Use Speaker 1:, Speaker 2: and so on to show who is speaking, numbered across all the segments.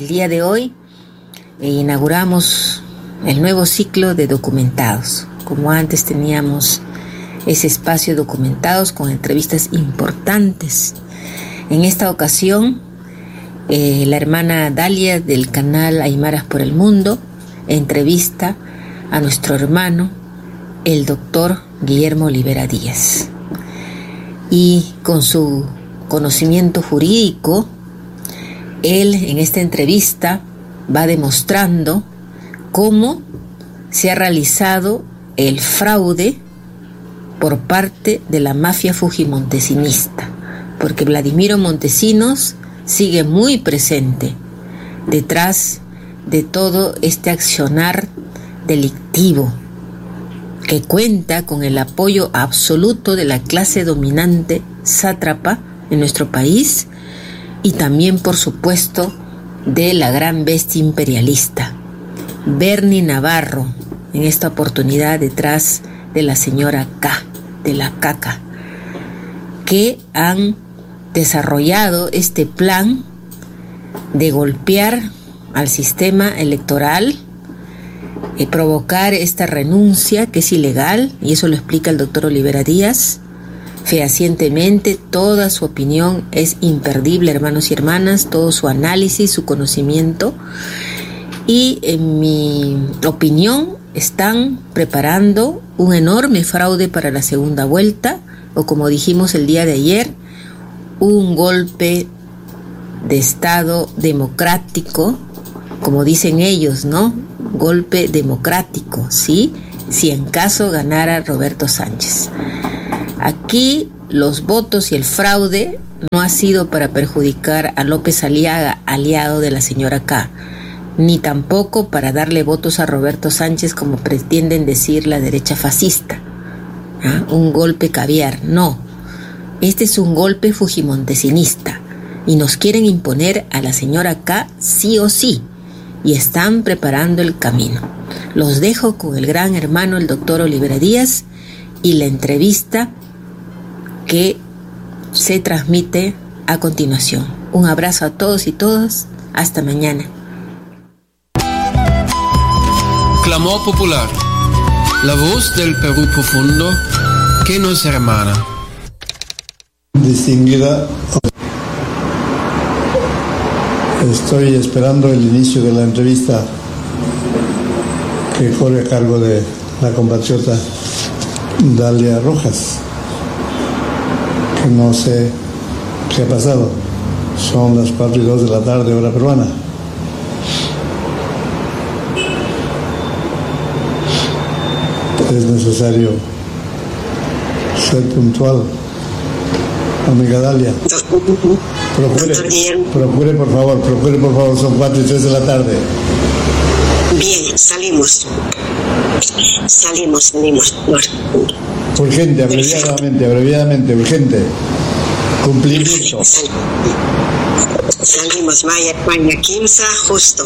Speaker 1: El día de hoy inauguramos el nuevo ciclo de documentados. Como antes teníamos ese espacio documentados con entrevistas importantes. En esta ocasión, la hermana Dalia del canal Aymaras por el Mundo entrevista a nuestro hermano, el doctor Guillermo Olivera Díaz. Y con su conocimiento jurídico, él en esta entrevista va demostrando cómo se ha realizado el fraude por parte de la mafia fujimontesinista, porque Vladimiro Montesinos sigue muy presente detrás de todo este accionar delictivo que cuenta con el apoyo absoluto de la clase dominante sátrapa en nuestro país y también, por supuesto, de la gran bestia imperialista, Bernie Navarro, en esta oportunidad detrás de la señora K, de la Caca, que han desarrollado este plan de golpear al sistema electoral, provocar esta renuncia que es ilegal, y eso lo explica el doctor Olivera Díaz fehacientemente. Toda su opinión es imperdible, hermanos y hermanas, todo su análisis, su conocimiento, y en mi opinión están preparando un enorme fraude para la segunda vuelta, o como dijimos el día de ayer, un golpe de Estado democrático, como dicen ellos, ¿no? Golpe democrático, ¿sí? Si en caso ganara Roberto Sánchez. Aquí los votos y el fraude no ha sido para perjudicar a López Aliaga, aliado de la señora K, ni tampoco para darle votos a Roberto Sánchez, como pretenden decir la derecha fascista. Un golpe caviar, no. Este es un golpe fujimontesinista y nos quieren imponer a la señora K sí o sí, y están preparando el camino. Los dejo con el gran hermano, el doctor Olivera Díaz, y la entrevista que se transmite a continuación. Un abrazo a todos y todas. Hasta mañana.
Speaker 2: Clamor popular, la voz del Perú profundo que nos hermana.
Speaker 3: Distinguida, estoy esperando el inicio de la entrevista que corre a cargo de la compatriota Dalia Rojas, que no sé qué ha pasado. Son las 4:02 de la tarde, hora peruana. Es necesario ser puntual, amiga Dalia. Procure por favor, son 4:03 de la tarde.
Speaker 4: Bien, salimos.
Speaker 3: Urgente, abreviadamente, urgente. Cumplimiento.
Speaker 4: Salimos, Maya Kimsa, justo.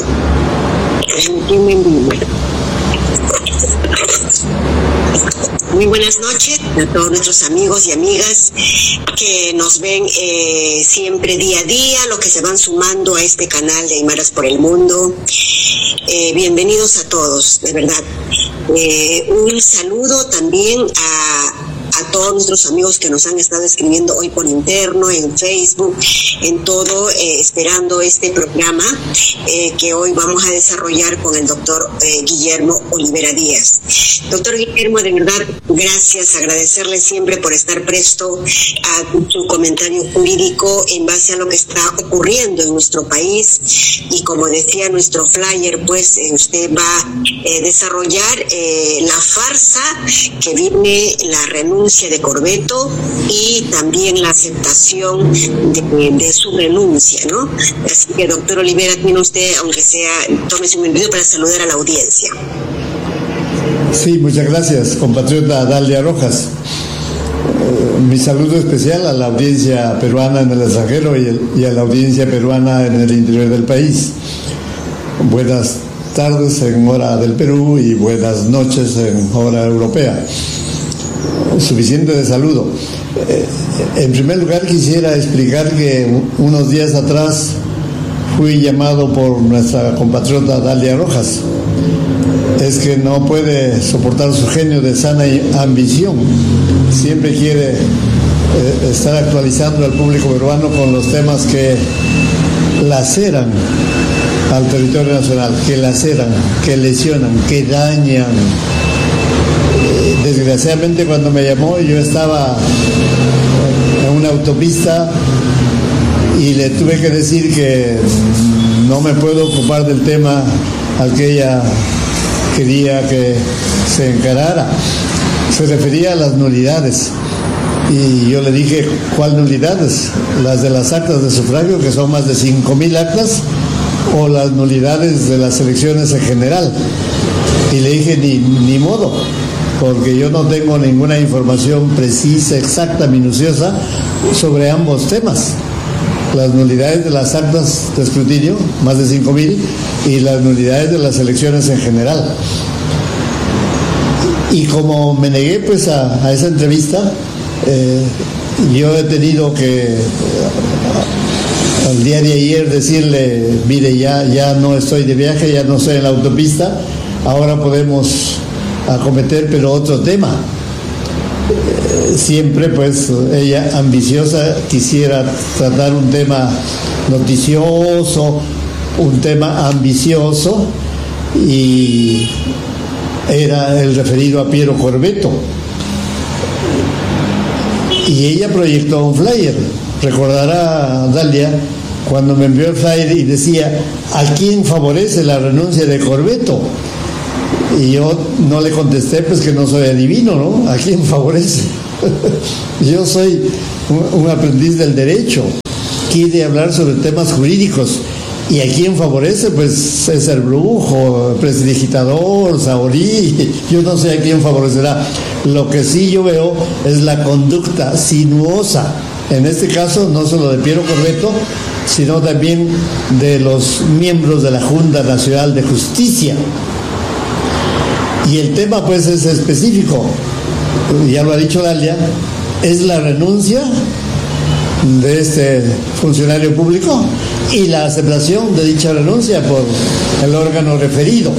Speaker 4: Muy buenas noches a todos nuestros amigos y amigas que nos ven siempre día a día, los que se van sumando a este canal de Aymaras por el Mundo. Bienvenidos a todos, de verdad. Un saludo también a todos nuestros amigos que nos han estado escribiendo hoy por interno, en Facebook, en todo, esperando este programa que hoy vamos a desarrollar con el doctor Guillermo Olivera Díaz. Doctor Guillermo, de verdad, gracias, agradecerle siempre por estar presto a su comentario jurídico en base a lo que está ocurriendo en nuestro país, y como decía nuestro flyer, pues usted va a desarrollar la farsa que viene la renuncia de Corbeto y también la aceptación de su renuncia, ¿no? Así que, doctor Olivera, tiene usted, aunque sea, tómese un minuto para saludar a la audiencia.
Speaker 3: Sí, muchas gracias, compatriota Dalia Rojas. Mi saludo especial a la audiencia peruana en el extranjero y a la audiencia peruana en el interior del país. Buenas tardes en hora del Perú y buenas noches en hora europea. Suficiente de saludo. En primer lugar, quisiera explicar que unos días atrás fui llamado por nuestra compatriota Dalia Rojas. Es que no puede soportar su genio de sana ambición. Siempre quiere estar actualizando al público peruano con los temas que laceran al territorio nacional, que laceran, que lesionan, que dañan. Desgraciadamente, cuando me llamó, yo estaba en una autopista y le tuve que decir que no me puedo ocupar del tema al que ella quería que se encarara. Se refería a las nulidades. Y yo le dije, ¿cuál nulidades? ¿Las de las actas de sufragio, que son más de 5.000 actas, o las nulidades de las elecciones en general? Y le dije, ni modo, porque yo no tengo ninguna información precisa, exacta, minuciosa sobre ambos temas. Las nulidades de las actas de escrutinio, más de 5.000, y las nulidades de las elecciones en general. Y como me negué pues a esa entrevista, yo he tenido que al día de ayer decirle, mire, ya no estoy de viaje, ya no estoy en la autopista, ahora podemos acometer pero otro tema. Siempre pues ella ambiciosa quisiera tratar un tema noticioso, un tema ambicioso, y era el referido a Piero Corvetto. Y ella proyectó un flyer. Recordará Dalia cuando me envió el flyer y decía, ¿a quién favorece la renuncia de Corvetto? Y yo no le contesté, pues que no soy adivino, ¿no? ¿A quién favorece? Yo soy un aprendiz del derecho. Quiere hablar sobre temas jurídicos. ¿Y a quién favorece? Pues César Brujo, prestidigitador, Saorí. Yo no sé a quién favorecerá. Lo que sí yo veo es la conducta sinuosa, en este caso no solo de Piero Corvetto, sino también de los miembros de la Junta Nacional de Justicia. Y el tema pues es específico, ya lo ha dicho Dalia, es la renuncia de este funcionario público y la aceptación de dicha renuncia por el órgano referido.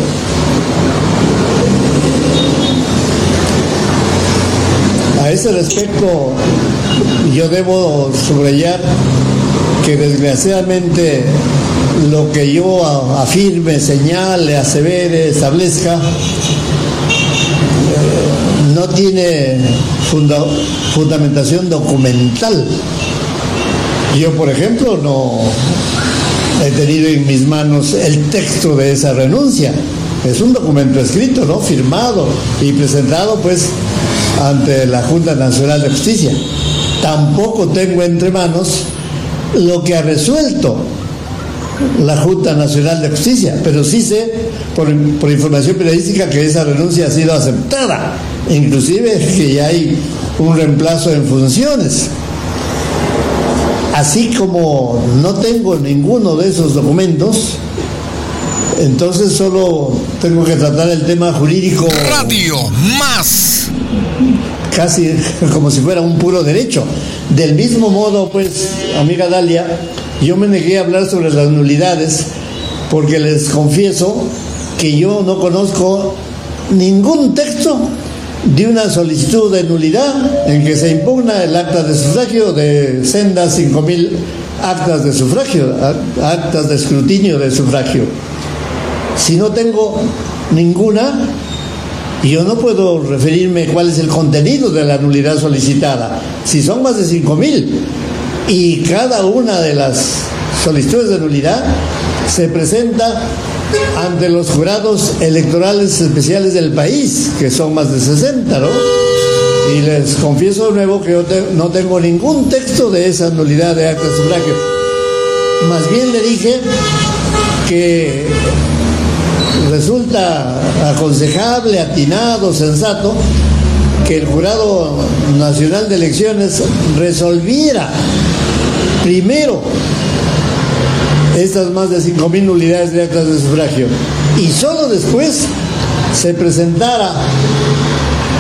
Speaker 3: A ese respecto, yo debo subrayar que desgraciadamente lo que yo afirme, señale, asevere, establezca, no tiene fundamentación documental. Yo, por ejemplo, no he tenido en mis manos el texto de esa renuncia. Es un documento escrito, ¿no? Firmado y presentado, pues, ante la Junta Nacional de Justicia. Tampoco tengo entre manos lo que ha resuelto la Junta Nacional de Justicia, pero sí sé por información periodística que esa renuncia ha sido aceptada, inclusive que ya hay un reemplazo en funciones. Así como no tengo ninguno de esos documentos, entonces solo tengo que tratar el tema jurídico.
Speaker 5: Radio Más.
Speaker 3: Casi como si fuera un puro derecho. Del mismo modo, pues, amiga Dalia, yo me negué a hablar sobre las nulidades porque les confieso que yo no conozco ningún texto de una solicitud de nulidad en que se impugna el acta de sufragio de sendas 5.000 actas de sufragio, actas de escrutinio de sufragio. Si no tengo ninguna, yo no puedo referirme cuál es el contenido de la nulidad solicitada. Si son más de 5.000 y cada una de las solicitudes de nulidad se presenta ante los jurados electorales especiales del país, que son más de 60, ¿no? Y les confieso de nuevo que yo no tengo ningún texto de esa nulidad de acta de sufragio. Más bien le dije que resulta aconsejable, atinado, sensato que el Jurado Nacional de Elecciones resolviera primero estas más de 5.000 nulidades de actas de sufragio y solo después se presentara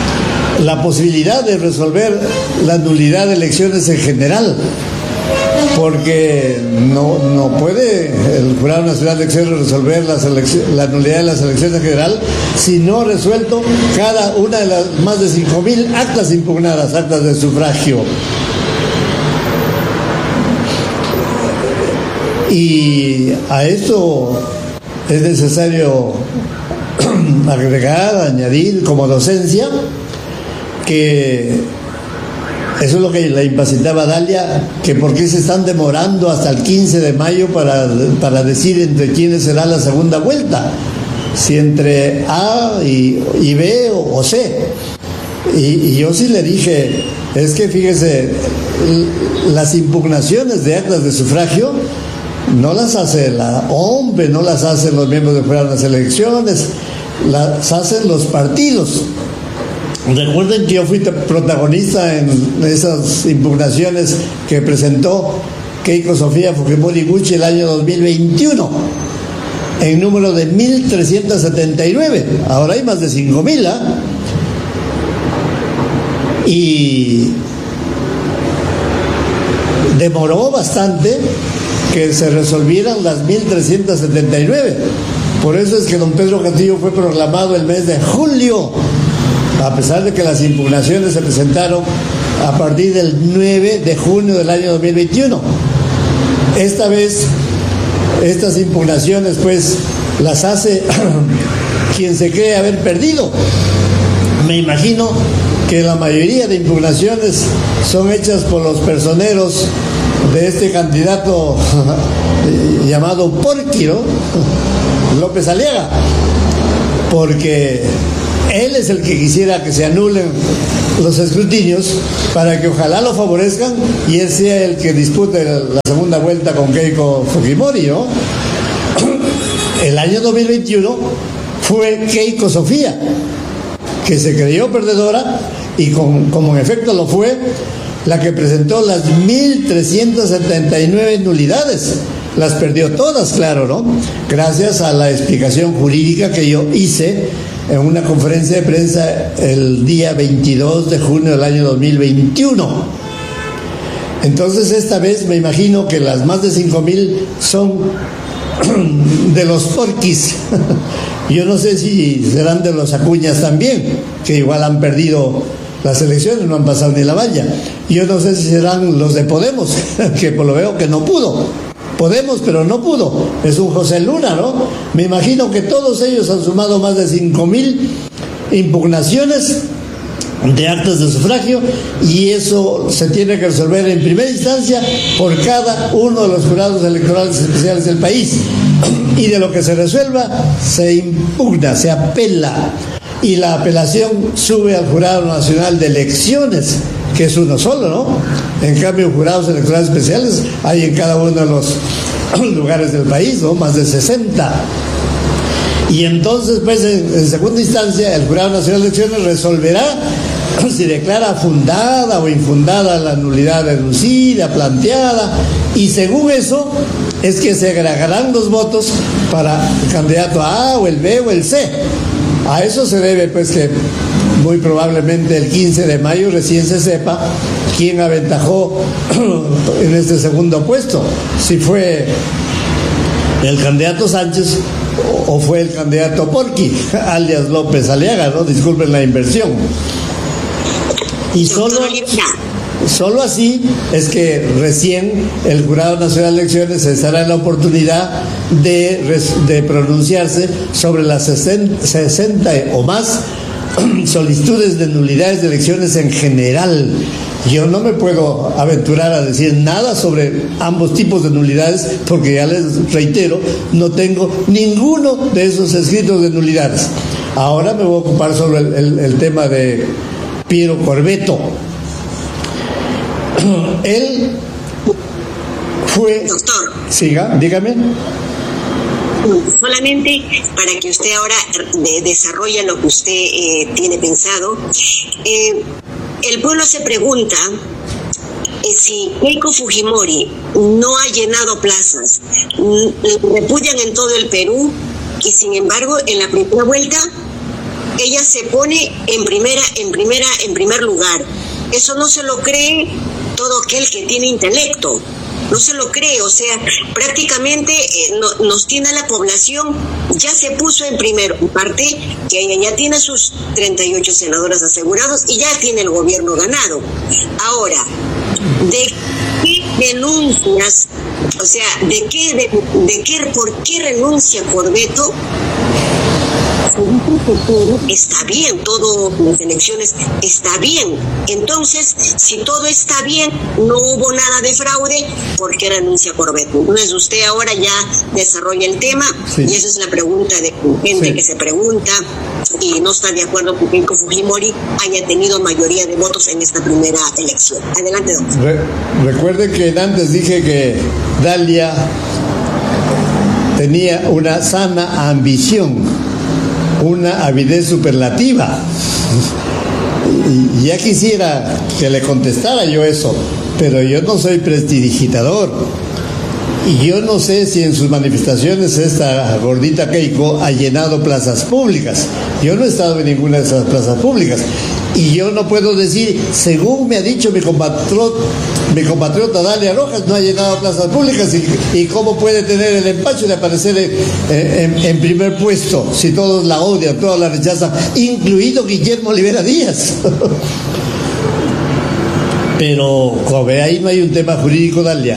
Speaker 3: la posibilidad de resolver la nulidad de elecciones en general, porque no puede el Jurado Nacional de Elecciones resolver la nulidad de las elecciones general si no ha resuelto cada una de las más de 5.000 actas impugnadas, actas de sufragio. Y a esto es necesario agregar, añadir como docencia, que eso es lo que la impacientaba Dalia, que por qué se están demorando hasta el 15 de mayo para decir entre quiénes será la segunda vuelta, si entre A y B o C. Y yo sí le dije, es que fíjese, las impugnaciones de actas de sufragio no las hace la OMPE, no las hacen los miembros del jurado de las elecciones, las hacen los partidos. Recuerden que yo fui protagonista en esas impugnaciones que presentó Keiko Sofía Fujimori Gucci el año 2021, en número de 1.379. Ahora hay más de 5.000, ¿eh? Y demoró bastante que se resolvieran las 1.379. Por eso es que don Pedro Castillo fue proclamado el mes de julio, a pesar de que las impugnaciones se presentaron a partir del 9 de junio del año 2021. Esta vez, estas impugnaciones pues las hace quien se cree haber perdido. Me imagino que la mayoría de impugnaciones son hechas por los personeros de este candidato llamado Porqui, ¿no? López Aliaga, porque él es el que quisiera que se anulen los escrutinios para que ojalá lo favorezcan y él sea el que dispute la segunda vuelta con Keiko Fujimori, ¿no? El año 2021 fue Keiko Sofía, que se creyó perdedora y como en efecto lo fue, la que presentó las 1.379 nulidades. Las perdió todas, claro, ¿no? Gracias a la explicación jurídica que yo hice en una conferencia de prensa el día 22 de junio del año 2021. Entonces esta vez me imagino que las más de 5.000 son de los porquis. Yo no sé si serán de los Acuñas también, que igual han perdido las elecciones, no han pasado ni la valla. Yo no sé si serán los de Podemos, que por lo veo que no pudo. Podemos, pero no pudo. Es un José Luna, ¿no? Me imagino que todos ellos han sumado más de 5.000 impugnaciones de actas de sufragio y eso se tiene que resolver en primera instancia por cada uno de los jurados electorales especiales del país. Y de lo que se resuelva, se impugna, se apela. Y la apelación sube al Jurado Nacional de Elecciones, que es uno solo, ¿no? En cambio, jurados electorales especiales hay en cada uno de los lugares del país, ¿no? Más de 60. Y entonces, pues, en segunda instancia, el Jurado Nacional de Elecciones resolverá si declara fundada o infundada la nulidad deducida, planteada, y según eso, es que se agregarán los votos para el candidato A o el B o el C. A eso se debe, pues, que muy probablemente el 15 de mayo recién se sepa quién aventajó en este segundo puesto, si fue el candidato Sánchez o fue el candidato Porqui, alias López Aliaga, ¿no? Disculpen la inversión. Y solo así es que recién el Jurado Nacional de Elecciones estará en la oportunidad de pronunciarse sobre las 60 o más solicitudes de nulidades de elecciones en general. Yo no me puedo aventurar a decir nada sobre ambos tipos de nulidades porque ya les reitero, no tengo ninguno de esos escritos de nulidades. Ahora me voy a ocupar sobre el tema de Piero Corvetto. Él fue...
Speaker 4: Doctor.
Speaker 3: Siga, dígame.
Speaker 4: Solamente para que usted ahora desarrolle lo que usted tiene pensado. El pueblo se pregunta si Keiko Fujimori no ha llenado plazas, repudian en todo el Perú y sin embargo en la primera vuelta ella se pone en primer lugar. Eso no se lo cree todo aquel que tiene intelecto. no se lo cree, o sea, prácticamente nos tiene a la población, ya se puso en primero, en parte que ella ya tiene sus 38 senadoras asegurados y ya tiene el gobierno ganado. Ahora, ¿de qué denuncias? O sea, ¿por qué renuncia Corvetto? Está bien, todo en las elecciones está bien. Entonces, si todo está bien, no hubo nada de fraude, ¿por qué renuncia Corvetto? Entonces, usted ahora ya desarrolla el tema, sí. Y esa es la pregunta de gente, sí, que se pregunta y no está de acuerdo con que Keiko Fujimori haya tenido mayoría de votos en esta primera elección. Adelante, doctor.
Speaker 3: Recuerde que antes dije que Dalia tenía una sana ambición, una avidez superlativa. Y ya quisiera que le contestara yo eso, pero yo no soy prestidigitador. Y yo no sé si en sus manifestaciones esta gordita Keiko ha llenado plazas públicas. Yo no he estado en ninguna de esas plazas públicas. Y yo no puedo decir, según me ha dicho mi compatriota Dalia Rojas, no ha llenado plazas públicas. ¿Y cómo puede tener el empacho de aparecer en primer puesto si todos la odian, todos la rechazan, incluido Guillermo Olivera Díaz? Pero como ve, ahí no hay un tema jurídico, Dalia.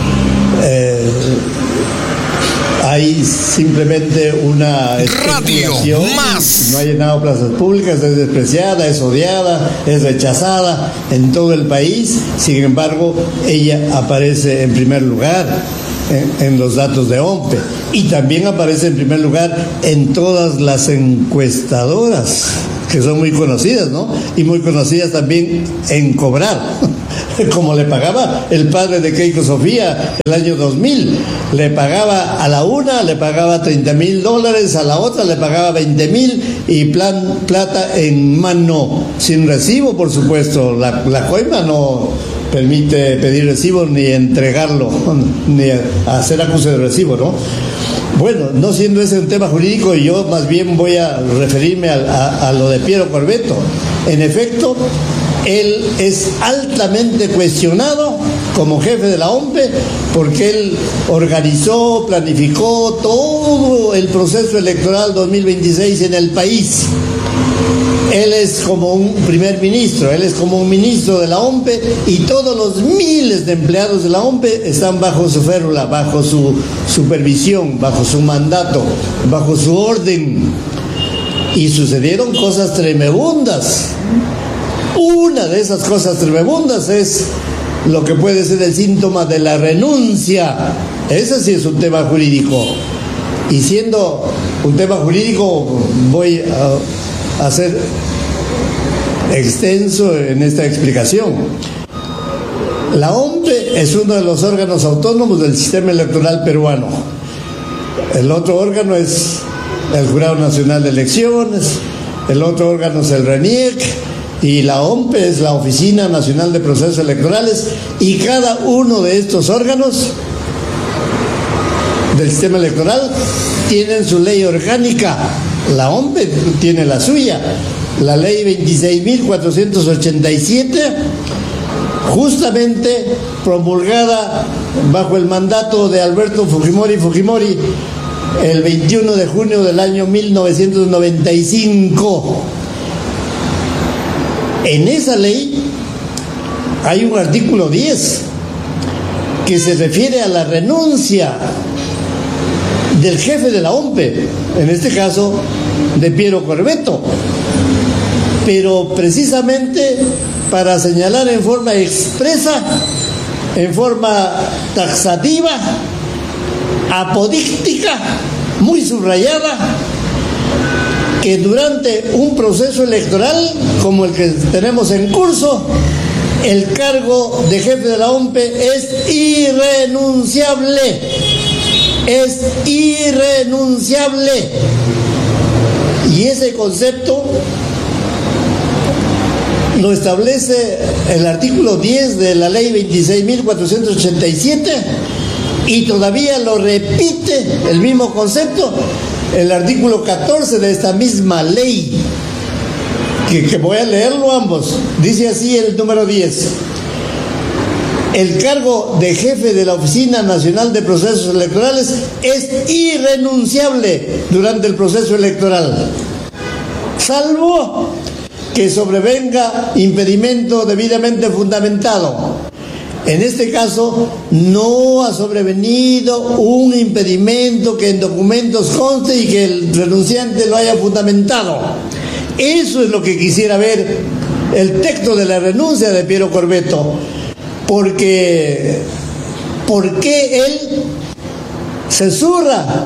Speaker 3: Hay simplemente una
Speaker 5: Radio Más.
Speaker 3: No ha llenado plazas públicas, es despreciada, es odiada, es rechazada en todo el país. Sin embargo, ella aparece en primer lugar en los datos de OMPE y también aparece en primer lugar en todas las encuestadoras, que son muy conocidas, ¿no? Y muy conocidas también en cobrar, como le pagaba el padre de Keiko Sofía el año 2000. Le pagaba a la una, le pagaba $30,000, a la otra le pagaba 20,000 y plata en mano, sin recibo, por supuesto. La coima no permite pedir recibo ni entregarlo, ni hacer acuse de recibo, ¿no? Bueno, no siendo ese un tema jurídico, yo más bien voy a referirme a lo de Piero Corvetto. En efecto, él es altamente cuestionado como jefe de la OMPE porque él organizó, planificó todo el proceso electoral 2026 en el país. Él es como un primer ministro, él es como un ministro de la OMPE y todos los miles de empleados de la OMPE están bajo su férula, bajo su supervisión, bajo su mandato, bajo su orden. Y sucedieron cosas tremebundas. Una de esas cosas tremebundas es lo que puede ser el síntoma de la renuncia. Ese sí es un tema jurídico. Y siendo un tema jurídico, voy a ser extenso en esta explicación. La OMPE es uno de los órganos autónomos del sistema electoral peruano. El otro órgano es el Jurado Nacional de Elecciones, el otro órgano es el RENIEC y la OMPE es la Oficina Nacional de Procesos Electorales, y cada uno de estos órganos del sistema electoral tienen su ley orgánica. La OMPE tiene la suya, la ley 26.487, justamente promulgada bajo el mandato de Alberto Fujimori el 21 de junio del año 1995. En esa ley hay un artículo 10 que se refiere a la renuncia del jefe de la OMPE, en este caso de Piero Corvetto, pero precisamente para señalar en forma expresa, en forma taxativa, apodíctica, muy subrayada, que durante un proceso electoral como el que tenemos en curso, el cargo de jefe de la OMPE es irrenunciable. Es irrenunciable. Y ese concepto lo establece el artículo 10 de la ley 26.487 y todavía lo repite el mismo concepto el artículo 14 de esta misma ley, que voy a leerlo ambos. Dice así el número 10: el cargo de jefe de la Oficina Nacional de Procesos Electorales es irrenunciable durante el proceso electoral, salvo que sobrevenga impedimento debidamente fundamentado. En este caso, no ha sobrevenido un impedimento que en documentos conste y que el renunciante lo haya fundamentado. Eso es lo que quisiera ver el texto de la renuncia de Piero Corvetto. Porque, ¿por qué él se zurra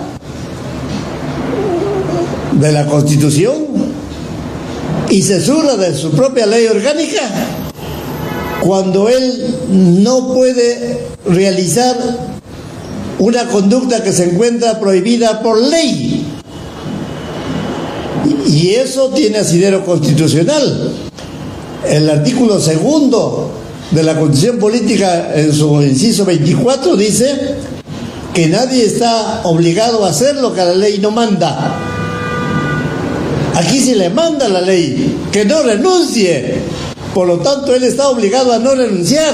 Speaker 3: de la Constitución y se zurra de su propia ley orgánica cuando él no puede realizar una conducta que se encuentra prohibida por ley? Y eso tiene asidero constitucional. El artículo 2 de la Constitución Política, en su inciso 24, dice que nadie está obligado a hacer lo que la ley no manda. Aquí sí le manda la ley que no renuncie, por lo tanto él está obligado a no renunciar.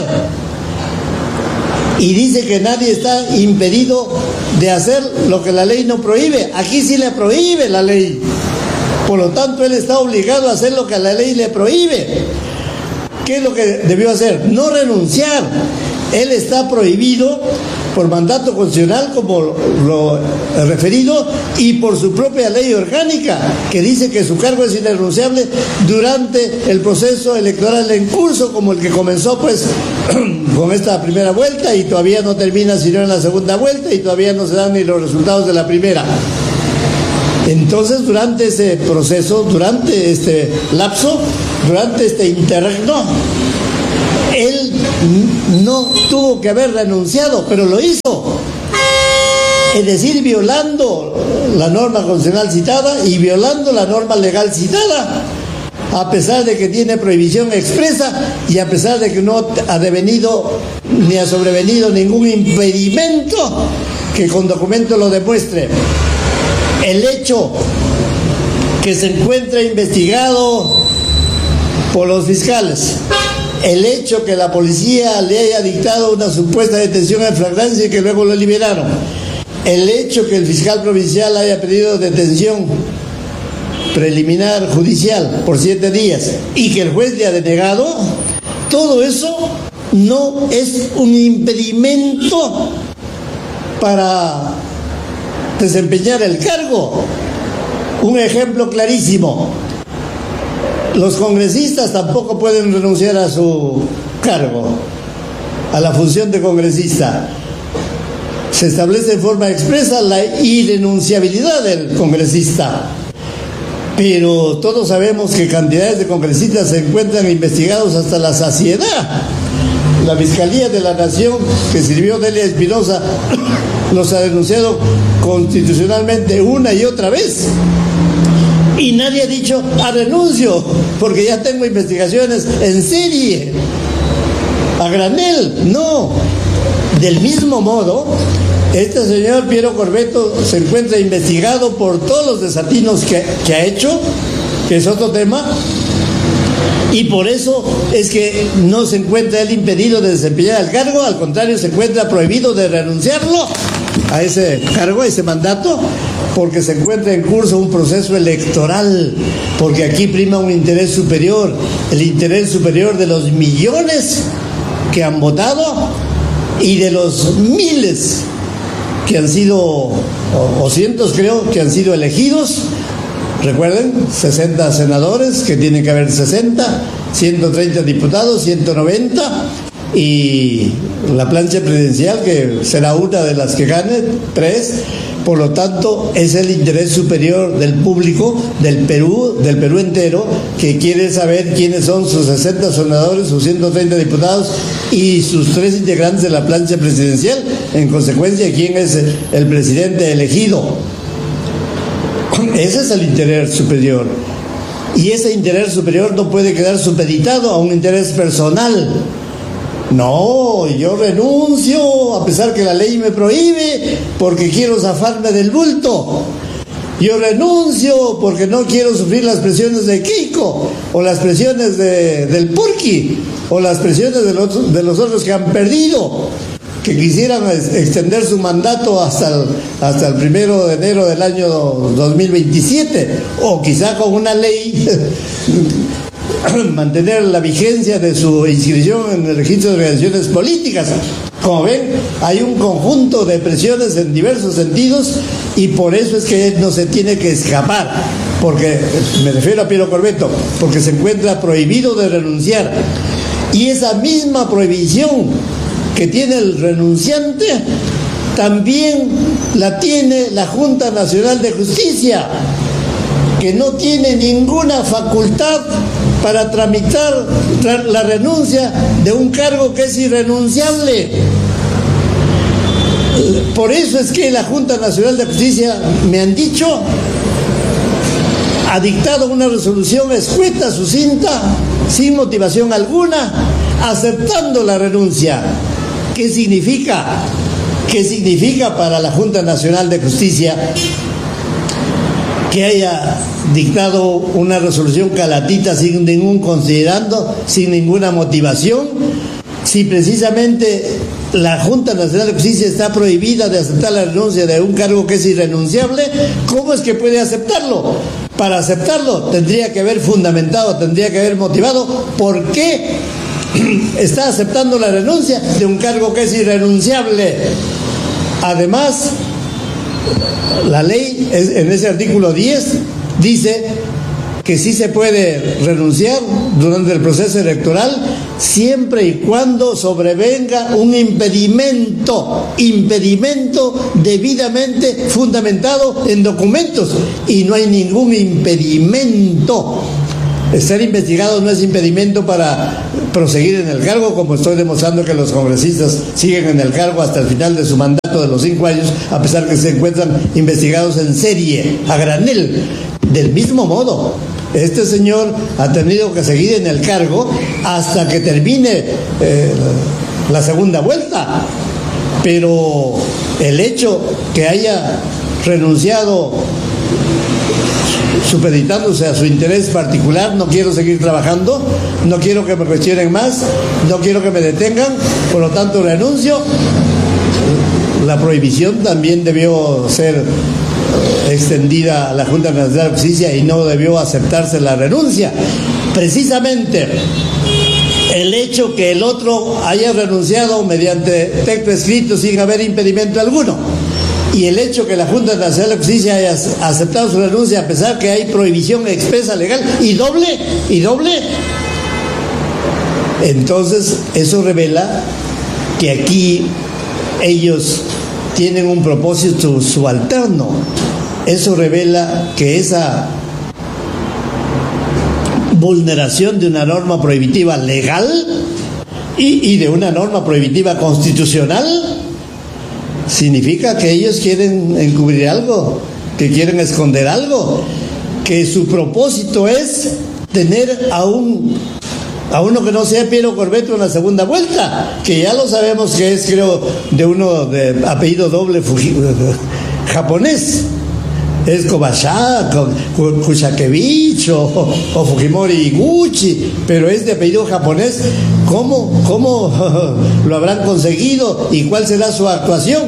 Speaker 3: Y dice que nadie está impedido de hacer lo que la ley no prohíbe. Aquí sí le prohíbe la ley, por lo tanto él está obligado a hacer lo que la ley le prohíbe. ¿Qué es lo que debió hacer? No renunciar. Él está prohibido por mandato constitucional, como lo referido, y por su propia ley orgánica, que dice que su cargo es irrenunciable durante el proceso electoral en curso, como el que comenzó pues con esta primera vuelta y todavía no termina sino en la segunda vuelta y todavía no se dan ni los resultados de la primera. Entonces, durante ese proceso, durante este lapso, durante este interregno, él no tuvo que haber renunciado, pero lo hizo. Es decir, violando la norma constitucional citada y violando la norma legal citada, a pesar de que tiene prohibición expresa y a pesar de que no ha devenido ni ha sobrevenido ningún impedimento que con documento lo demuestre. El hecho que se encuentra investigado por los fiscales, el hecho que la policía le haya dictado una supuesta detención en flagrancia y que luego lo liberaron, el hecho que el fiscal provincial haya pedido detención preliminar judicial por 7 días y que el juez le ha denegado, todo eso no es un impedimento para desempeñar el cargo. Un ejemplo clarísimo: los congresistas tampoco pueden renunciar a su cargo, a la función de congresista. Se establece de forma expresa la irrenunciabilidad del congresista, pero todos sabemos que cantidades de congresistas se encuentran investigados hasta la saciedad. La Fiscalía de la Nación, que sirvió Delia Espinosa, los ha denunciado constitucionalmente una y otra vez. Y nadie ha dicho renuncio, porque ya tengo investigaciones en serie, a granel. No. Del mismo modo, este señor Piero Corvetto se encuentra investigado por todos los desatinos que ha hecho, que es otro tema, y por eso es que no se encuentra él impedido de desempeñar el cargo, al contrario, se encuentra prohibido de renunciarlo a ese cargo, a ese mandato, porque se encuentra en curso un proceso electoral, porque aquí prima un interés superior, el interés superior de los millones que han votado y de los miles que han sido, o cientos creo, que han sido elegidos. Recuerden, 60 senadores, que tienen que haber 60, 130 diputados, 190, y la plancha presidencial, que será una de las que gane, 3. Por lo tanto, es el interés superior del público, del Perú entero, que quiere saber quiénes son sus 60 senadores, sus 130 diputados y sus 3 integrantes de la plancha presidencial. En consecuencia, quién es el presidente elegido. Ese es el interés superior. Y ese interés superior no puede quedar supeditado a un interés personal. No, yo renuncio a pesar que la ley me prohíbe porque quiero zafarme del bulto. Yo renuncio porque no quiero sufrir las presiones de Keiko, o las presiones del Purki, o las presiones de los otros que han perdido, que quisieran extender su mandato hasta el 1 de enero del año 2027, o quizá con una ley mantener la vigencia de su inscripción en el registro de organizaciones políticas. Como ven, hay un conjunto de presiones en diversos sentidos, y por eso es que él no se tiene que escapar, porque, me refiero a Piero Corvetto, porque se encuentra prohibido de renunciar. Y esa misma prohibición que tiene el renunciante, también la tiene la Junta Nacional de Justicia, que no tiene ninguna facultad para tramitar la renuncia de un cargo que es irrenunciable. Por eso es que la Junta Nacional de Justicia, me han dicho, ha dictado una resolución escueta, sucinta, sin motivación alguna, aceptando la renuncia. ¿Qué significa? ¿Qué significa para la Junta Nacional de Justicia que haya dictado una resolución calatita sin ningún considerando, sin ninguna motivación? Si precisamente la Junta Nacional de Justicia está prohibida de aceptar la renuncia de un cargo que es irrenunciable, ¿cómo es que puede aceptarlo? Para aceptarlo tendría que haber fundamentado, tendría que haber motivado por qué está aceptando la renuncia de un cargo que es irrenunciable. Además, la ley, en ese artículo 10, dice que sí se puede renunciar durante el proceso electoral siempre y cuando sobrevenga un impedimento debidamente fundamentado en documentos, y no hay ningún impedimento. Estar investigado no es impedimento para proseguir en el cargo, como estoy demostrando que los congresistas siguen en el cargo hasta el final de su mandato de los 5 años, a pesar que se encuentran investigados en serie, a granel. Del mismo modo, este señor ha tenido que seguir en el cargo hasta que termine la segunda vuelta. Pero el hecho que haya renunciado supeditándose a su interés particular, no quiero seguir trabajando, no quiero que me cuestionen más, no quiero que me detengan, por lo tanto renuncio, la prohibición también debió ser extendida a la Junta Nacional de Justicia y no debió aceptarse la renuncia. Precisamente el hecho que el otro haya renunciado mediante texto escrito sin haber impedimento alguno, y el hecho que la Junta Nacional de Justicia haya aceptado su renuncia a pesar que hay prohibición expresa legal y doble, entonces eso revela que aquí ellos tienen un propósito subalterno. Eso revela que esa vulneración de una norma prohibitiva legal y de una norma prohibitiva constitucional significa que ellos quieren encubrir algo, que quieren esconder algo, que su propósito es tener a uno que no sea Piero Corvetto en la segunda vuelta, que ya lo sabemos que es, creo, de uno de apellido doble japonés. Es Kobayashi, Kushakevich o Fujimori Iguchi, pero es de apellido japonés. ¿Cómo lo habrán conseguido y cuál será su actuación?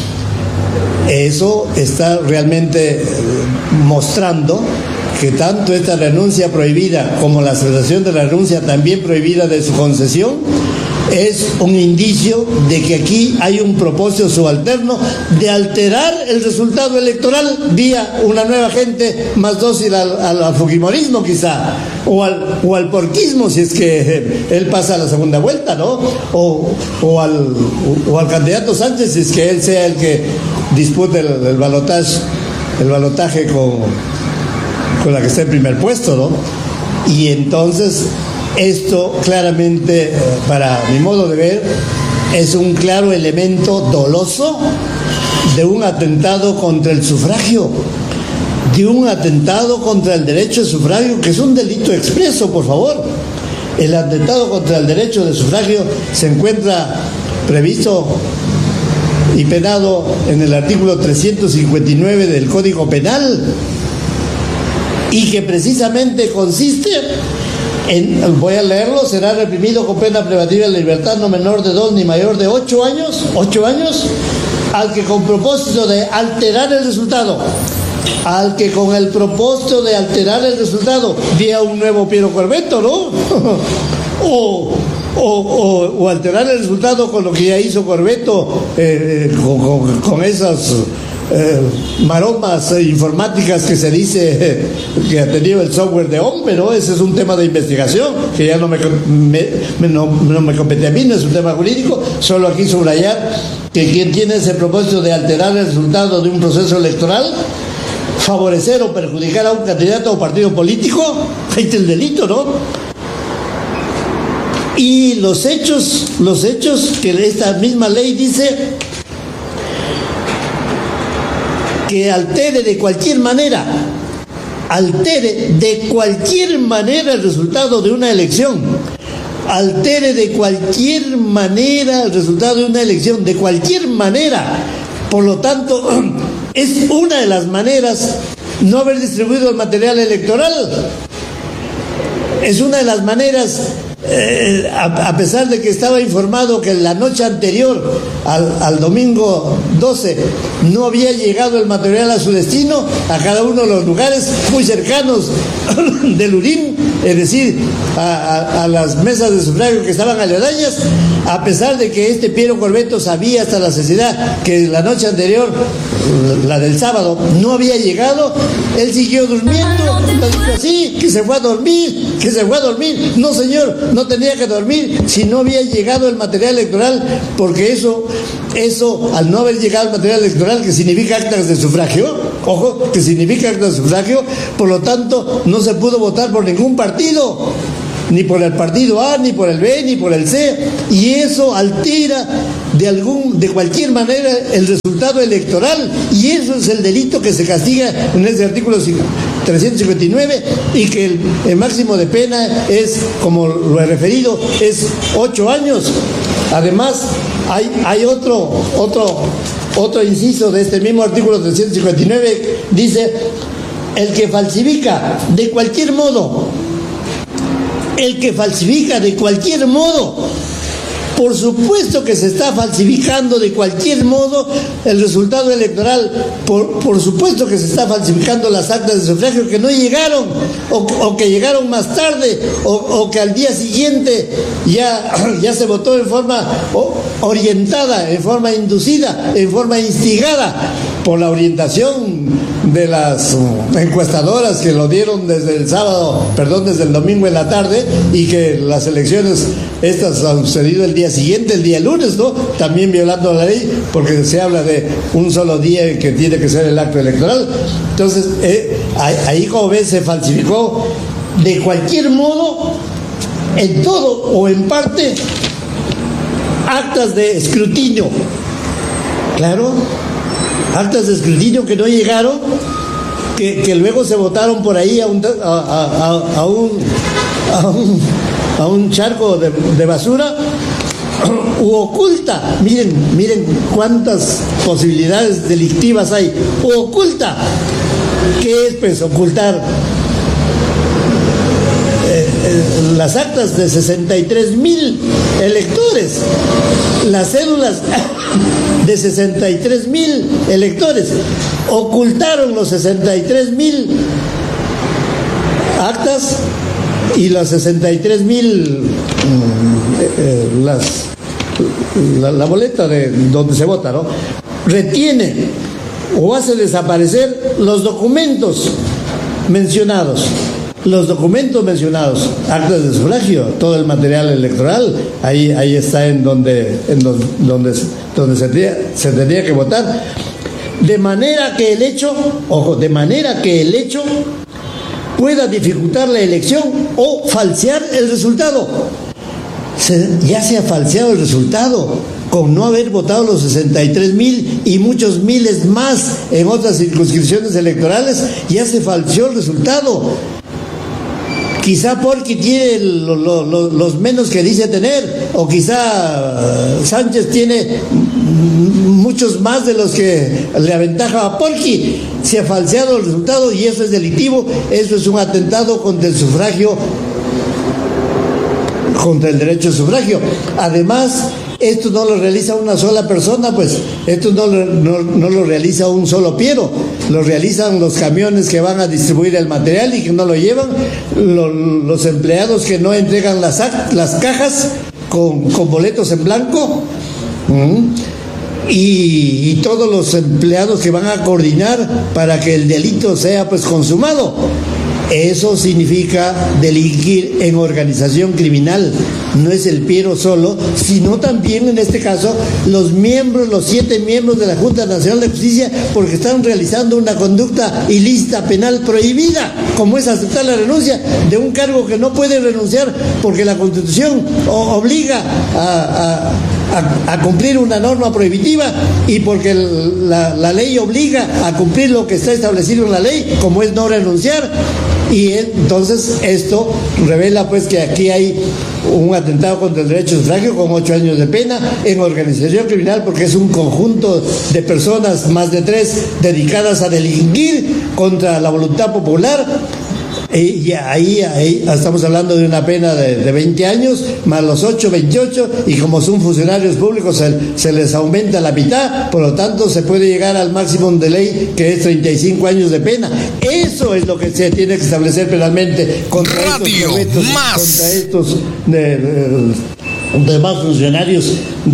Speaker 3: Eso está realmente mostrando que tanto esta renuncia prohibida como la aceptación de la renuncia también prohibida de su concesión es un indicio de que aquí hay un propósito subalterno de alterar el resultado electoral vía una nueva gente más dócil al fujimorismo quizá, o al porquismo si es que él pasa a la segunda vuelta, ¿no? O al candidato Sánchez si es que él sea el que dispute el balotaje con la que está en primer puesto, ¿no? Y entonces esto claramente, para mi modo de ver, es un claro elemento doloso de un atentado contra el sufragio, de un atentado contra el derecho de sufragio, que es un delito expreso, por favor. El atentado contra el derecho de sufragio se encuentra previsto y penado en el artículo 359 del Código Penal, y que precisamente consiste en, voy a leerlo: será reprimido con pena privativa de libertad no menor de 2 ni mayor de 8 años, al que con propósito de alterar el resultado, vía un nuevo Piero Corvetto, ¿no? o alterar el resultado con lo que ya hizo Corvetto, con esas maromas informáticas que se dice que ha tenido el software de hombre, ¿no? Ese es un tema de investigación que ya no me compete a mí, no es un tema jurídico. Solo aquí subrayar que quien tiene ese propósito de alterar el resultado de un proceso electoral, favorecer o perjudicar a un candidato o partido político, ahí está el delito, ¿no? Y los hechos que esta misma ley dice que altere de cualquier manera el resultado de una elección, de cualquier manera. Por lo tanto, es una de las maneras no haber distribuido el material electoral. Es una de las maneras, a pesar de que estaba informado que la noche anterior al domingo 12 no había llegado el material a su destino, a cada uno de los lugares muy cercanos del Urín, es decir, a las mesas de sufragio que estaban aledañas, a pesar de que este Piero Corvetto sabía hasta la saciedad que la noche anterior, la del sábado, no había llegado, él siguió durmiendo, así, que se fue a dormir. No, señor, no tenía que dormir si no había llegado el material electoral, porque eso, al no haber llegado el material electoral, que significa actas de sufragio, ojo, que significa actas de sufragio, por lo tanto, no se pudo votar por ningún partido, ni por el partido A, ni por el B, ni por el C, y eso altera de cualquier manera el resultado electoral, y eso es el delito que se castiga en ese artículo 359, y que el máximo de pena es, como lo he referido, es 8 años. Además, hay otro inciso de este mismo artículo 359, dice: el que falsifica de cualquier modo, por supuesto que se está falsificando de cualquier modo el resultado electoral, por supuesto que se está falsificando las actas de sufragio que no llegaron, o que llegaron más tarde, o que al día siguiente ya se votó en forma orientada, en forma inducida, en forma instigada por la orientación de las encuestadoras que lo dieron desde el domingo en la tarde, y que las elecciones estas han sucedido el día siguiente, el día lunes, ¿no? También violando la ley, porque se habla de un solo día que tiene que ser el acto electoral. Entonces, ahí, como ves, se falsificó de cualquier modo, en todo o en parte, actas de escrutinio. Claro, actas de escrutinio que no llegaron, que luego se votaron por ahí a un charco de basura, u oculta, miren cuántas posibilidades delictivas hay, u oculta. ¿Qué es? Pues ocultar las actas de 63,000 electores, las cédulas de 63,000 electores. Ocultaron los 63,000 actas y las 63,000 la boleta de donde se vota, ¿no? Retiene o hace desaparecer los documentos mencionados, actas de sufragio, todo el material electoral, ahí está en donde se tendría que votar, de manera que el hecho pueda dificultar la elección o falsear el resultado. Ya se ha falseado el resultado con no haber votado los 63,000 y muchos miles más en otras circunscripciones electorales. Ya se falseó el resultado. Quizá Porky tiene los menos que dice tener, o quizá Sánchez tiene muchos más de los que le aventaja a Porky. Se ha falseado el resultado y eso es delictivo, eso es un atentado contra el sufragio, contra el derecho al sufragio. Además, esto no lo realiza una sola persona, pues esto no lo realiza un solo Piero, lo realizan los camiones que van a distribuir el material y que no lo llevan, los empleados que no entregan las cajas con boletos en blanco, y todos los empleados que van a coordinar para que el delito sea pues consumado. Eso significa delinquir en organización criminal. No es el Piero solo, sino también en este caso los 7 miembros de la Junta Nacional de Justicia, porque están realizando una conducta ilícita penal prohibida, como es aceptar la renuncia de un cargo que no puede renunciar porque la Constitución obliga a cumplir una norma prohibitiva y porque la ley obliga a cumplir lo que está establecido en la ley, como es no renunciar. Y entonces esto revela pues que aquí hay un atentado contra el derecho al sufragio con 8 años de pena en organización criminal, porque es un conjunto de personas, más de 3, dedicadas a delinquir contra la voluntad popular. Y ahí estamos hablando de una pena de 20 años, más los 8, 28, y como son funcionarios públicos se les aumenta la mitad, por lo tanto se puede llegar al máximo de ley, que es 35 años de pena. Eso es lo que se tiene que establecer penalmente contra estos demás funcionarios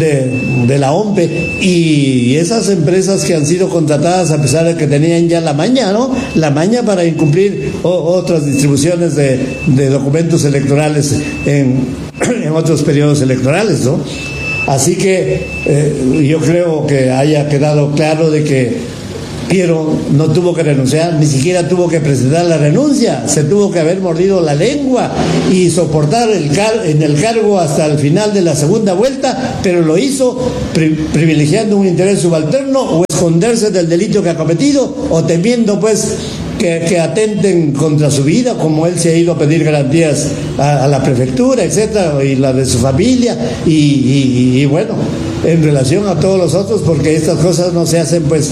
Speaker 3: de la OMPE y esas empresas que han sido contratadas a pesar de que tenían ya la maña, ¿no? La maña para incumplir otras distribuciones de documentos electorales en otros periodos electorales, ¿no? Así que yo creo que haya quedado claro de que Piero no tuvo que renunciar, ni siquiera tuvo que presentar la renuncia, se tuvo que haber mordido la lengua y soportar en el cargo hasta el final de la segunda vuelta, pero lo hizo privilegiando un interés subalterno o esconderse del delito que ha cometido o temiendo pues que atenten contra su vida, como él se ha ido a pedir garantías a la prefectura, etcétera, y la de su familia, y bueno, en relación a todos los otros, porque estas cosas no se hacen pues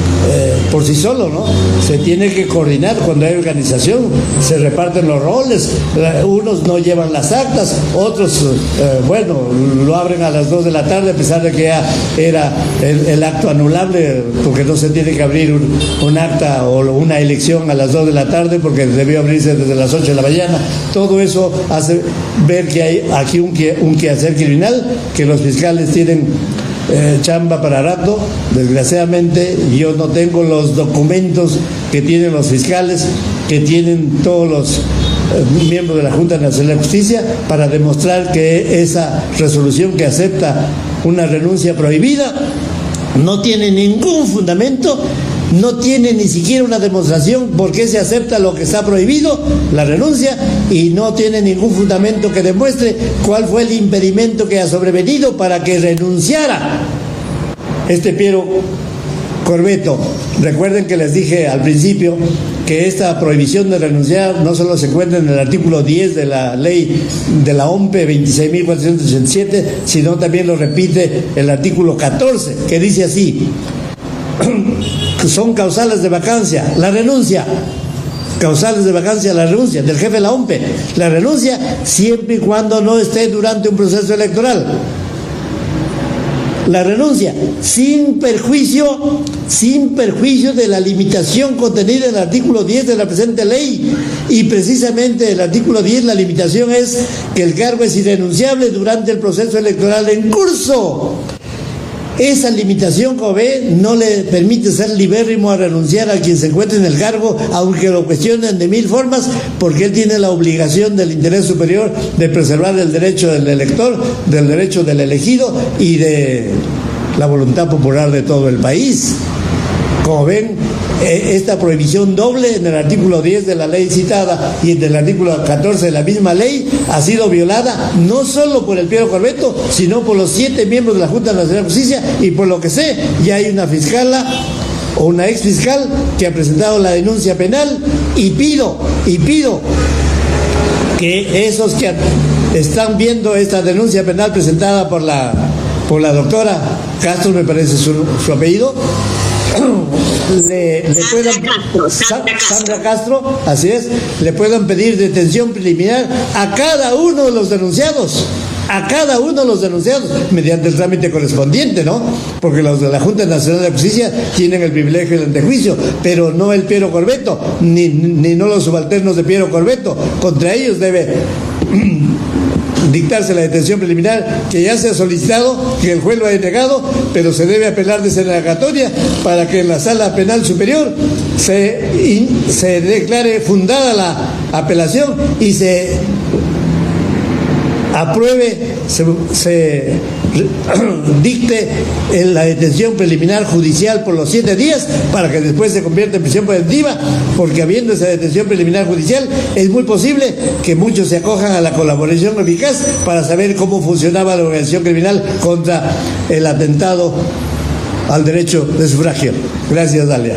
Speaker 3: por sí solo, ¿no? Se tiene que coordinar cuando hay organización, se reparten los roles, unos no llevan las actas, otros, bueno, lo abren a las 2 de la tarde, a pesar de que ya era el acto anulable, porque no se tiene que abrir un acta o una elección a las 2 de la tarde, porque debió abrirse desde las 8 de la mañana. Todo eso hace ver que hay aquí un quehacer criminal, que los fiscales tienen chamba para rato. Desgraciadamente yo no tengo los documentos que tienen los fiscales, que tienen todos los miembros de la Junta Nacional de Justicia, para demostrar que esa resolución que acepta una renuncia prohibida no tiene ningún fundamento, no tiene ni siquiera una demostración por qué se acepta lo que está prohibido, la renuncia, y no tiene ningún fundamento que demuestre cuál fue el impedimento que ha sobrevenido para que renunciara este Piero Corvetto. Recuerden que les dije al principio que esta prohibición de renunciar no solo se encuentra en el artículo 10 de la ley de la OMPE 26.487, sino también lo repite el artículo 14, que dice así: son causales de vacancia la renuncia, causales de vacancia la renuncia del jefe de la OMPE, la renuncia siempre y cuando no esté durante un proceso electoral. La renuncia sin perjuicio de la limitación contenida en el artículo 10 de la presente ley, y precisamente el artículo 10, la limitación es que el cargo es irrenunciable durante el proceso electoral en curso. Esa limitación, como ve, no le permite ser libérrimo a renunciar a quien se encuentre en el cargo, aunque lo cuestionen de 1000 formas, porque él tiene la obligación del interés superior de preservar el derecho del elector, del derecho del elegido y de la voluntad popular de todo el país. Como ven, esta prohibición doble en el artículo 10 de la ley citada y en el artículo 14 de la misma ley ha sido violada no solo por el Piero Corvetto, sino por los 7 miembros de la Junta Nacional de Justicia, y por lo que sé, ya hay una fiscala o una ex fiscal que ha presentado la denuncia penal, y pido que esos que están viendo esta denuncia penal presentada por la doctora Castro, me parece su apellido, Sandra Castro, así es, le puedan pedir detención preliminar a cada uno de los denunciados, mediante el trámite correspondiente, ¿no? Porque los de la Junta Nacional de Justicia tienen el privilegio del antejuicio, pero no el Piero Corvetto, ni no los subalternos de Piero Corvetto. Contra ellos debe dictarse la detención preliminar, que ya se ha solicitado, que el juez lo ha denegado, pero se debe apelar de denegatoria para que en la Sala Penal Superior se declare fundada la apelación y se apruebe, se dicte en la detención preliminar judicial por los 7 días para que después se convierta en prisión preventiva, porque habiendo esa detención preliminar judicial es muy posible que muchos se acojan a la colaboración eficaz para saber cómo funcionaba la organización criminal contra el atentado al derecho de sufragio. Gracias, Dalia.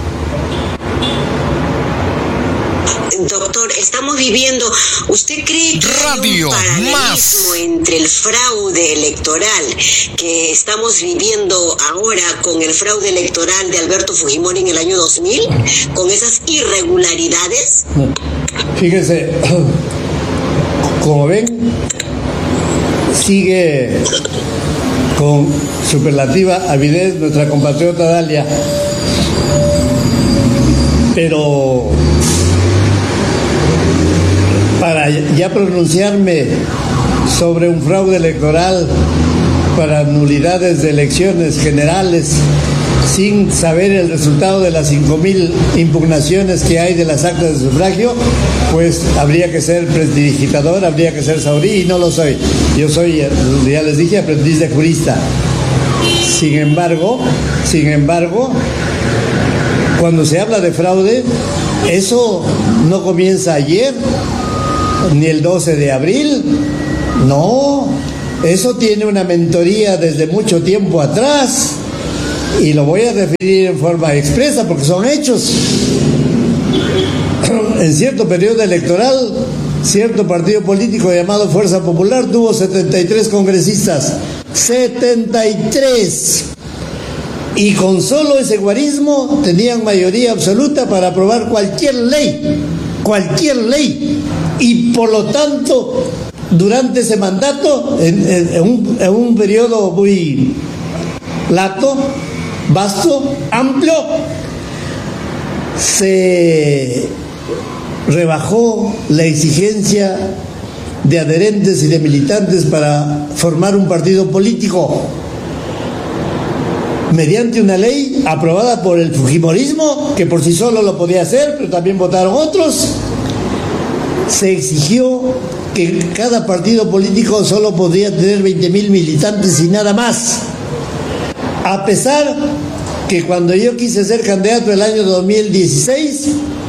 Speaker 4: Doctor, estamos viviendo, ¿usted cree que hay un paralelismo entre el fraude electoral que estamos viviendo ahora con el fraude electoral de Alberto Fujimori en el año 2000, con esas irregularidades?
Speaker 3: Fíjense, como ven, sigue con superlativa avidez nuestra compatriota Dalia, pero para ya pronunciarme sobre un fraude electoral para nulidades de elecciones generales sin saber el resultado de las 5,000 impugnaciones que hay de las actas de sufragio, pues habría que ser prestidigitador, habría que ser saurí, y no lo soy. Yo soy, ya les dije, aprendiz de jurista. Sin embargo, cuando se habla de fraude, eso no comienza ayer, ni el 12 de abril, no, eso tiene una mentoría desde mucho tiempo atrás, y lo voy a referir en forma expresa porque son hechos. En cierto periodo electoral, cierto partido político llamado Fuerza Popular tuvo 73 congresistas, 73, y con solo ese guarismo tenían mayoría absoluta para aprobar cualquier ley, y por lo tanto durante ese mandato, en un periodo muy vasto, amplio, se rebajó la exigencia de adherentes y de militantes para formar un partido político mediante una ley aprobada por el fujimorismo, que por sí solo lo podía hacer, pero también votaron otros. Se exigió que cada partido político solo podría tener 20,000 militantes y nada más. A pesar que cuando yo quise ser candidato el año 2016,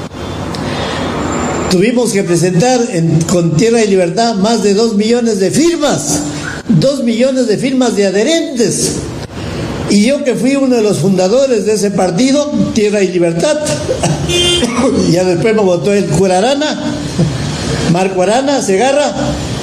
Speaker 3: tuvimos que presentar con Tierra y Libertad más de 2 millones de firmas, 2 millones de firmas de adherentes. Y yo, que fui uno de los fundadores de ese partido, Tierra y Libertad, ya después me votó el cura Arana, Marco Arana Segarra,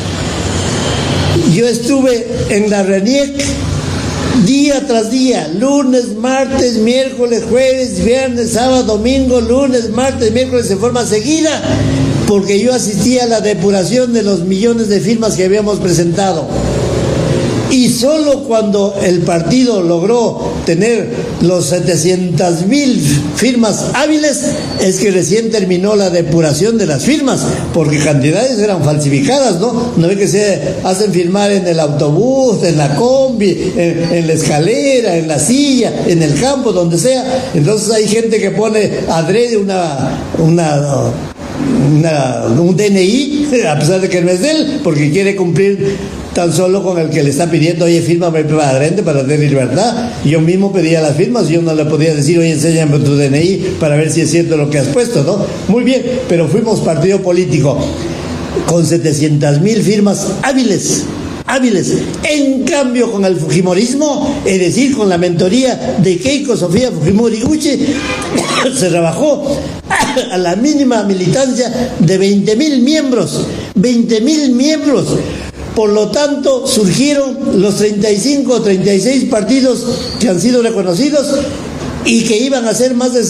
Speaker 3: yo estuve en la RENIEC día tras día, lunes, martes, miércoles, jueves, viernes, sábado, domingo, lunes, martes, miércoles, en forma seguida, porque yo asistía a la depuración de los millones de firmas que habíamos presentado. Y solo cuando el partido logró tener los 700,000 firmas hábiles es que recién terminó la depuración de las firmas, porque cantidades eran falsificadas, ¿no? No ve que se hacen firmar en el autobús, en la combi, en la escalera, en la silla, en el campo, donde sea. Entonces hay gente que pone adrede un DNI, a pesar de que no es de él, porque quiere cumplir tan solo con el que le está pidiendo, oye, fírmame para adherente para tener libertad. Yo mismo pedía las firmas, yo no le podía decir, oye, enséñame tu DNI para ver si es cierto lo que has puesto, ¿no? Muy bien, pero fuimos partido político con 700,000 firmas hábiles. En cambio, con el fujimorismo, es decir, con la mentoría de Keiko Sofía Fujimori Gucci, se rebajó a la mínima militancia de 20,000 miembros. 20,000 miembros. Por lo tanto, surgieron los 35 o 36 partidos que han sido reconocidos y que iban a ser más de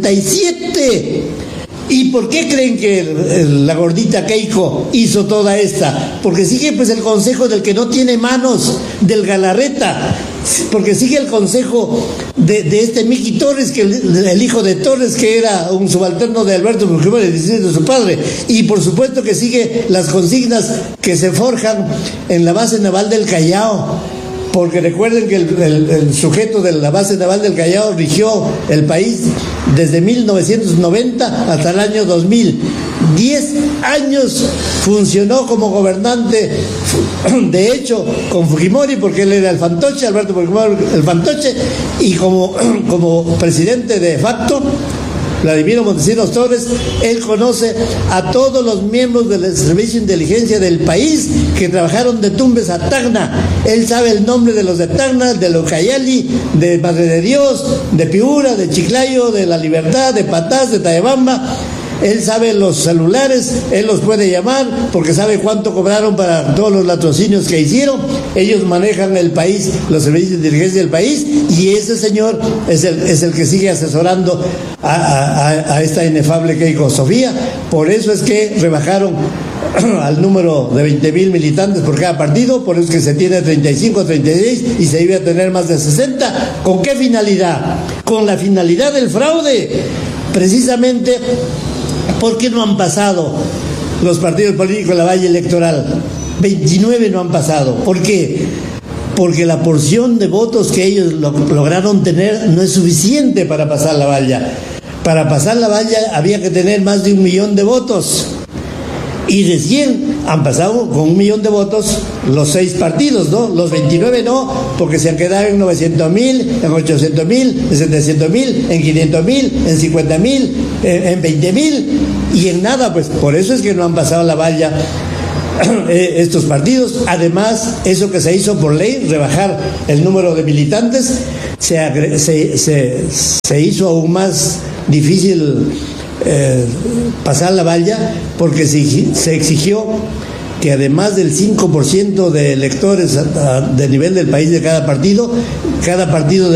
Speaker 3: 67. ¿Y por qué creen que la gordita Keiko hizo toda esta? Porque sigue pues el consejo del que no tiene manos, del Galarreta, porque sigue el consejo de este Miki Torres, que el hijo de Torres, que era un subalterno de Alberto Fujimori, de su padre, y por supuesto que sigue las consignas que se forjan en la base naval del Callao. Porque recuerden que el sujeto de la base naval del Callao rigió el país desde 1990 hasta el año 2000. 10 años funcionó como gobernante, de hecho, con Fujimori, porque él era el fantoche, Alberto Fujimori el fantoche, y como presidente de facto, Vladimiro Montesinos Torres, él conoce a todos los miembros del Servicio de Inteligencia del país que trabajaron de Tumbes a Tacna. Él sabe el nombre de los de Tacna, de los Cayali, de Madre de Dios, de Piura, de Chiclayo, de La Libertad, de Patás, de Tayabamba. Él sabe los celulares, él los puede llamar porque sabe cuánto cobraron para todos los latrocinios que hicieron. Ellos manejan el país, los servicios de inteligencia del país, y ese señor es el que sigue asesorando a esta inefable Keiko Sofía. Por eso es que rebajaron al número de 20,000 militantes por cada partido, por eso es que se tiene 35, 36 y se iba a tener más de 60. ¿Con qué finalidad? Con la finalidad del fraude, precisamente. ¿Por qué no han pasado los partidos políticos en la valla electoral? 29 no han pasado. ¿Por qué? Porque la porción de votos que ellos lograron tener no es suficiente para pasar la valla. Para pasar la valla había que tener más de 1 millón de votos. Y recién han pasado con 1 millón de votos los 6 partidos, ¿no? Los 29 no, porque se han quedado en 900,000, en 800,000, en 700,000, en 500,000, en 50,000, en 20,000, y en nada, pues por eso es que no han pasado la valla estos partidos. Además, eso que se hizo por ley, rebajar el número de militantes, se hizo aún más difícil pasar la valla, porque se exigió que además del 5% de electores de nivel del país de cada partido